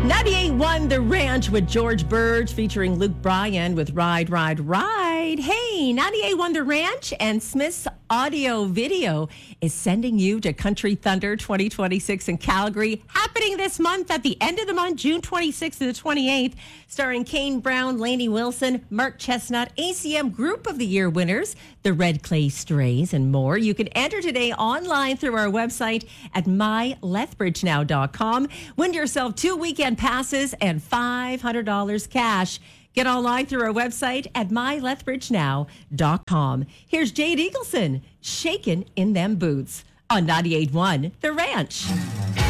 98.1 The Ranch with George Burge featuring Luke Bryan with Ride, Ride, Ride. Hey, 98.1 The Ranch and Smith's Audio Video is sending you to Country Thunder 2026 in Calgary, happening this month at the end of the month, June 26th to the 28th, starring Kane Brown, Lainey Wilson, Mark Chestnut, ACM Group of the Year winners, the Red Clay Strays, and more. You can enter today online through our website at mylethbridgenow.com. Win yourself 2 weekend passes and $500 cash. Get online through our website at mylethbridgenow.com. Here's Jade Eagleson, Shakin' in Them Boots on 98.1 The Ranch.